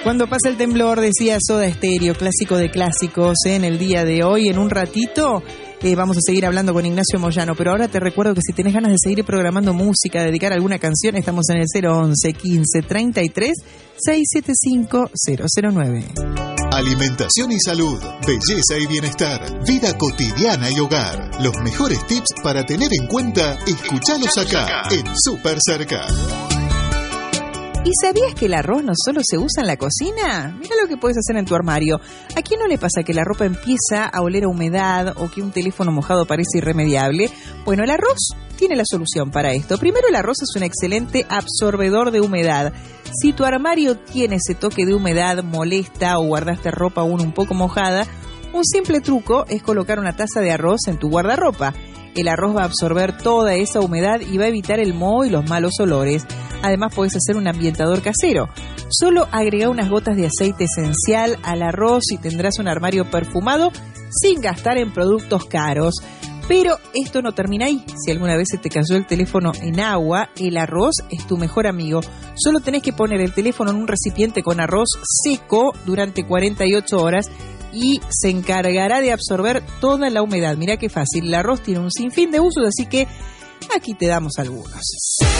Cuando pasa el temblor, decía Soda Stereo, clásico de clásicos, en el día de hoy. En un ratito vamos a seguir hablando con Ignacio Moyano, pero ahora te recuerdo que si tenés ganas de seguir programando música, dedicar alguna canción, estamos en el 011 15 33 675 009. Alimentación y salud, belleza y bienestar, vida cotidiana y hogar. Los mejores tips para tener en cuenta, escuchalos acá en Super Cerca. ¿Y sabías que el arroz no solo se usa en la cocina? Mira lo que puedes hacer en tu armario. ¿A quién no le pasa que la ropa empieza a oler a humedad o que un teléfono mojado parece irremediable? Bueno, el arroz tiene la solución para esto. Primero, el arroz es un excelente absorbedor de humedad. Si tu armario tiene ese toque de humedad, molesta o guardaste ropa aún un poco mojada, un simple truco es colocar una taza de arroz en tu guardarropa. El arroz va a absorber toda esa humedad y va a evitar el moho y los malos olores. Además, puedes hacer un ambientador casero. Solo agrega unas gotas de aceite esencial al arroz y tendrás un armario perfumado sin gastar en productos caros. Pero esto no termina ahí. Si alguna vez se te cayó el teléfono en agua, el arroz es tu mejor amigo. Solo tenés que poner el teléfono en un recipiente con arroz seco durante 48 horas y se encargará de absorber toda la humedad. Mirá qué fácil. El arroz tiene un sinfín de usos, así que aquí te damos algunos.